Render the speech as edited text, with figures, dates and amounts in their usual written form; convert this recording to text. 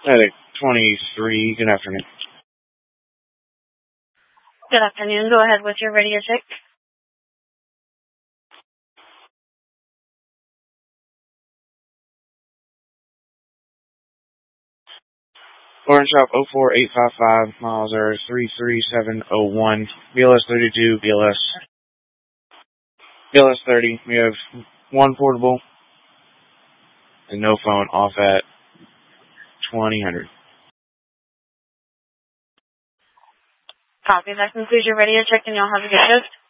Medic 23, good afternoon. Good afternoon. Go ahead with your radio check. Orange Shop 04855, miles are 33701, BLS 32, BLS 30. We have one portable and no phone off at 2000. Copy. That concludes your radio check, and y'all have a good shift.